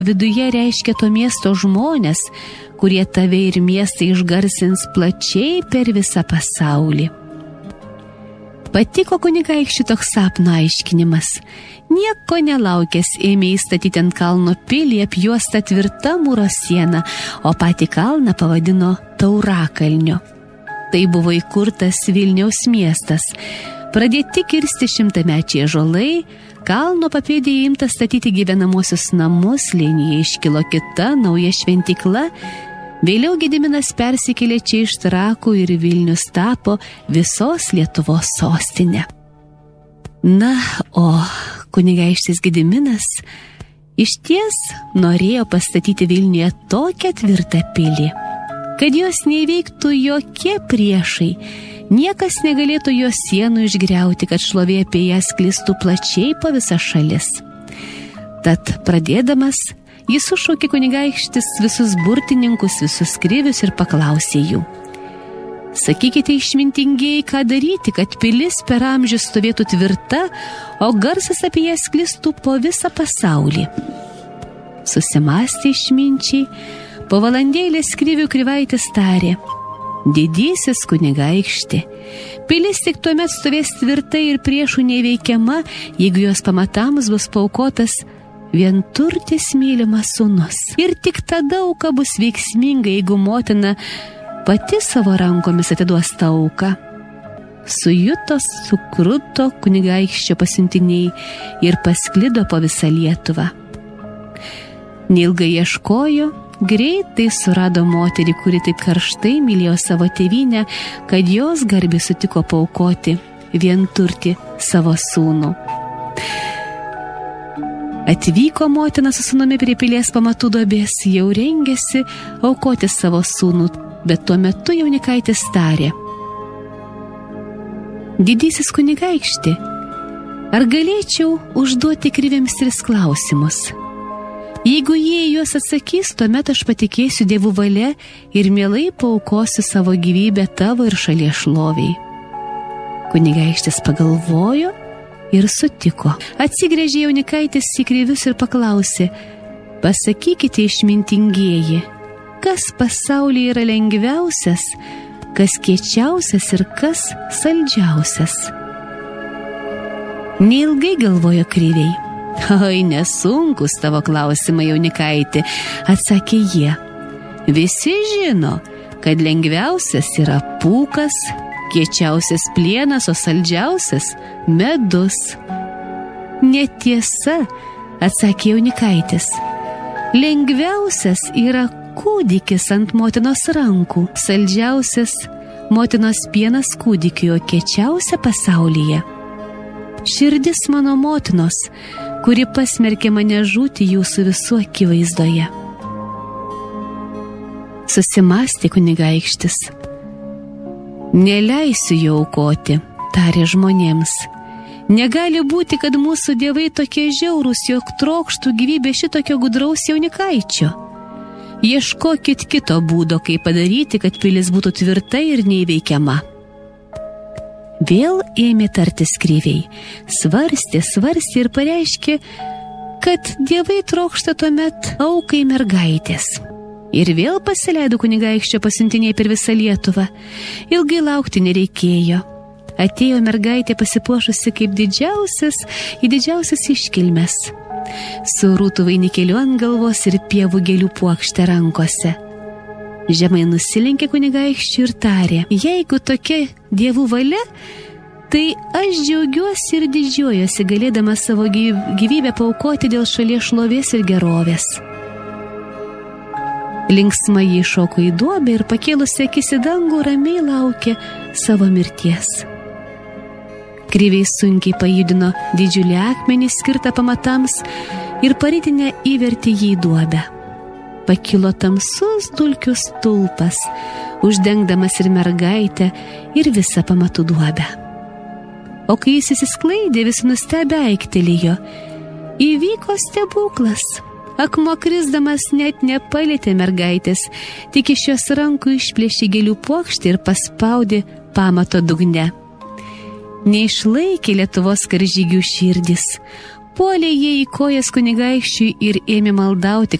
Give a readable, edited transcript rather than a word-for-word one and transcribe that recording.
viduje reiškia to miesto žmonės, kurie tave ir miestą išgarsins plačiai per visą pasaulį. Patiko kunigaikščiui toks sapno aiškinimas. Nieko nelaukęs ėmė įstatyti ant kalno pilį apjuostą tvirtą mūro sieną, o patį kalną pavadino Taurakalniu. Tai buvo įkurtas Vilniaus miestas. Pradėti kirsti šimtamečiai ąžuolai, kalno papėdėje imta statyti gyvenamosius namus, slėnyje iškilo kita nauja šventykla. Vėliau Gediminas persikėlė čia iš Trakų ir Vilnius tapo visos Lietuvos sostinė. Na, o kunigaikštis Gediminas išties norėjo pastatyti Vilniuje tokią tvirtą pilį, kad jos neįveiktų jokie priešai, niekas negalėtų jos sienų išgriauti, kad šlovė apie ją sklistų plačiai po visas šalis. Tad pradėdamas, jis sušaukė kunigaikštis visus burtininkus, visus krivius ir paklausė jų: sakykite išmintingieji, ką daryti, kad pilis per amžius stovėtų tvirta, o garsas apie ją sklistų po visą pasaulį. Susimąstė išminčiai, po valandėlės krivių krivaitis tarė: didysis kunigaikšti, pilis tik tuomet stovės tvirtai ir priešų neįveikiama, jeigu jos pamatams bus paaukotas vienturtis mylimas sūnus. Ir tik tada auka bus veiksminga, jeigu motina pati savo rankomis atiduos tą auką. Sujuto, sukruto kunigaikščio pasiuntiniai ir pasklido po visą Lietuvą. Neilgai ieškojo, greitai surado moterį, kuri taip karštai mylėjo savo tėvynę, kad jos garbei sutiko paaukoti vienturtį savo sūnų. Atvyko motina su sūnumi prie pilies pamatų duobės, jau rengėsi aukoti savo sūnų, bet tuo metu jaunikaitis tarė: didysis kunigaikšti, ar galėčiau užduoti krivėms 3 klausimus? Jeigu jie juos atsakys, tuomet aš patikėsiu Dievų valia ir mielai paaukosiu savo gyvybę tavo ir šalies šloviai. Kunigaikštis pagalvojo ir sutiko. Atsigręžė jaunikaitis į krivius ir paklausė: pasakykite išmintingieji, kas pasaulyje yra lengviausias, kas kiečiausias ir kas saldžiausias? Neilgai galvojo kriviai. Oi, nesunkus tavo klausimai, jaunikaiti, atsakė jie. Visi žino, kad lengviausias yra pūkas, kiečiausias plienas, o saldžiausias medus. Netiesa, atsakė jaunikaitis. Lengviausias yra kūdikis ant motinos rankų, saldžiausias motinos pienas kūdikiui, o kiečiausia pasaulyje širdis mano motinos, kuri pasmerkė mane žūti jūsų visų akivaizdoje. Susimąstė kunigaikštis. Neleisiu jo aukoti, tarė žmonėms. Negali būti, kad mūsų dievai tokie žiaurūs, jog trokštų gyvybę šitokio gudraus jaunikaičio. Ieškokit kito būdo, kaip padaryti, kad pilis būtų tvirta ir neįveikiama. Vėl ėmė tartis kriviai, svarstė ir pareiškė, kad dievai trokšta tuomet aukai mergaitės. Ir vėl pasileido kunigaikščio pasiuntiniai per visą Lietuvą. Ilgai laukti nereikėjo. Atėjo mergaitė pasipuošusi kaip didžiausias iškilmes, su rūtų vainikėliu ant galvos ir pievų gėlių puokšte rankose. Žemai nusilenkė kunigaikščiui ir tarė: jeigu tokia dievų valia, tai aš džiaugiuosi ir didžiuojuosi, galėdama savo gyvybę paaukoti dėl šalies šlovės ir gerovės. Linksmai jį šoko į duobę ir pakėlusi akis į dangų ramiai laukė savo mirties. Kriviai sunkiai pajudino didžiulį akmenį skirtą pamatams ir paritinę įvertė jį į duobę. Pakilo tamsus dulkių stulpas, uždengdamas ir mergaitę, ir visą pamatų duobę. O kai jis įsisklaidė, visi nustebę aiktelėjo. Įvyko stebuklas. Akmuo krisdamas net nepalietė mergaitės, tik iš jos rankų išplėšė gėlių puokštę ir paspaudė pamato dugne. Neišlaikė Lietuvos karžygių širdis. Puolė jie į kojas kunigaikščiui ir ėmė maldauti,